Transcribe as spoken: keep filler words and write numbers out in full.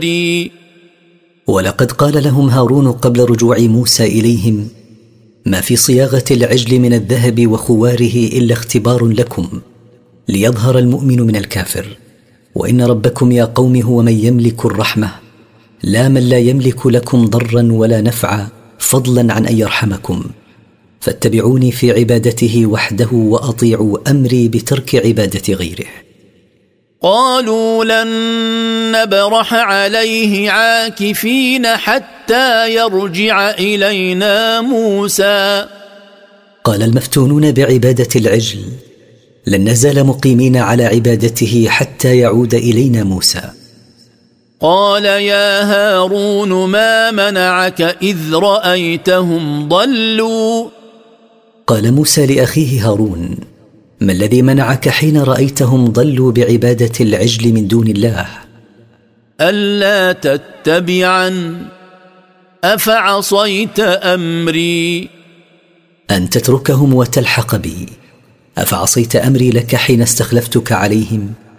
ولقد قال لهم هارون قبل رجوع موسى إليهم: ما في صياغة العجل من الذهب وخواره إلا اختبار لكم ليظهر المؤمن من الكافر، وإن ربكم يا قوم هو من يملك الرحمة لا من لا يملك لكم ضرا ولا نفعا فضلا عن أن يرحمكم، فاتبعوني في عبادته وحده وأطيعوا أمري بترك عبادة غيره. قالوا لن نبرح عليه عاكفين حتى يرجع إلينا موسى. قال المفتونون بعبادة العجل: لن نزال مقيمين على عبادته حتى يعود إلينا موسى. قال يا هارون ما منعك إذ رأيتهم ضلوا. قال موسى لأخيه هارون: ما الذي منعك حين رأيتهم ضلوا بعبادة العجل من دون الله؟ ألا تتبعن أفعصيت أمري. أن تتركهم وتلحق بي، أفعصيت أمري لك حين استخلفتك عليهم؟